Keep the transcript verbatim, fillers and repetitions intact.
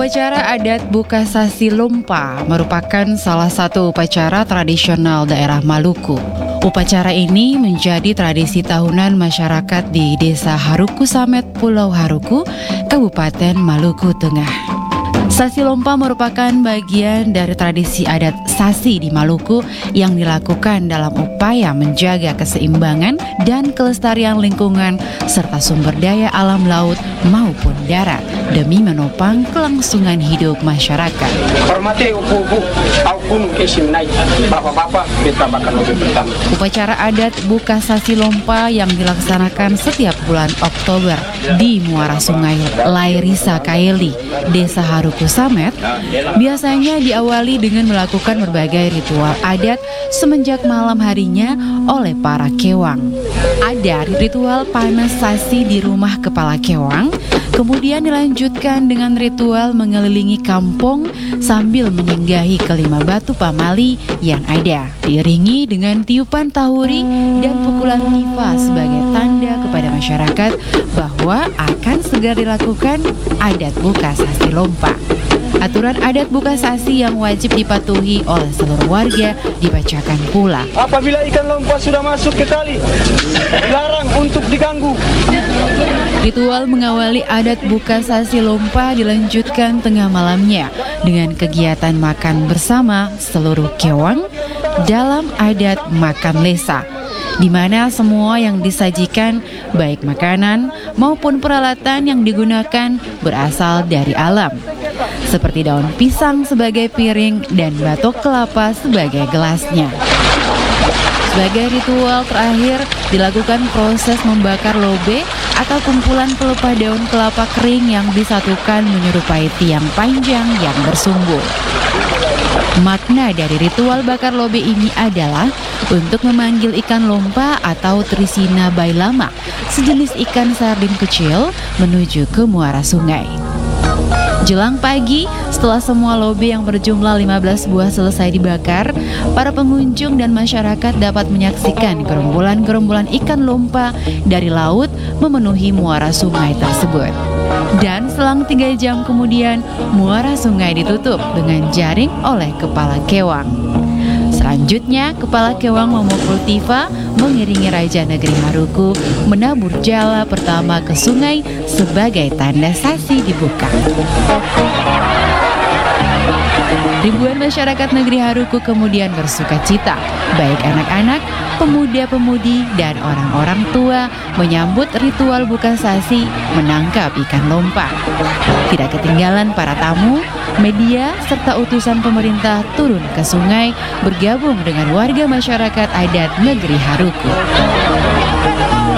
Upacara adat Buka Sasi Lompa merupakan salah satu upacara tradisional daerah Maluku. Upacara ini menjadi tradisi tahunan masyarakat di Desa Haruku Samet, Pulau Haruku, Kabupaten Maluku Tengah. Sasi Lompa merupakan bagian dari tradisi adat Sasi di Maluku yang dilakukan dalam upaya menjaga keseimbangan dan kelestarian lingkungan serta sumber daya alam laut maupun darat demi menopang kelangsungan hidup masyarakat. Hormati ibu-ibu, aku isim naik, bapak-bapak kita bakal lebih pertama. Upacara adat Buka Sasi Lompa yang dilaksanakan setiap bulan Oktober di Muara Sungai Lairisa Kaeli, Desa Haruku Samet, biasanya diawali dengan melakukan berbagai ritual adat semenjak malam harinya oleh para kewang. Ada ritual panas sasi di rumah kepala kewang, kemudian dilanjutkan dengan ritual mengelilingi kampung sambil menyinggahi kelima batu pamali yang ada, diiringi dengan tiupan tahuri dan pukulan tifa sebagai tanda kepada masyarakat bahwa akan segera dilakukan adat Buka Sasi Lompa. Aturan adat Buka Sasi yang wajib dipatuhi oleh seluruh warga dibacakan pula. Apabila ikan lompa sudah masuk ke kali, dilarang untuk diganggu. Ritual mengawali adat Buka Sasi Lompa dilanjutkan tengah malamnya dengan kegiatan makan bersama seluruh kewang dalam adat makan lesa, di mana semua yang disajikan, baik makanan maupun peralatan yang digunakan berasal dari alam, seperti daun pisang sebagai piring dan batok kelapa sebagai gelasnya. Sebagai ritual terakhir, dilakukan proses membakar lobe atau kumpulan pelepah daun kelapa kering yang disatukan menyerupai tiang panjang yang bersumbu. Makna dari ritual bakar lobe ini adalah untuk memanggil ikan lompa atau Trisina bailama, sejenis ikan sardin kecil, menuju ke muara sungai. Jelang pagi, setelah semua lobe yang berjumlah lima belas buah selesai dibakar, para pengunjung dan masyarakat dapat menyaksikan gerombolan-gerombolan ikan lompa dari laut memenuhi muara sungai tersebut. Dan selang tiga jam kemudian, muara sungai ditutup dengan jaring oleh kepala kewang. Selanjutnya, kepala kewang memukul tifa mengiringi Raja Negeri Haruku menabur jala pertama ke sungai sebagai tanda sasi dibuka. Ribuan masyarakat negeri Haruku kemudian bersuka cita, baik anak-anak, pemuda-pemudi, dan orang-orang tua menyambut ritual Buka Sasi menangkap ikan lompa. Tidak ketinggalan para tamu, media, serta utusan pemerintah turun ke sungai bergabung dengan warga masyarakat adat negeri Haruku.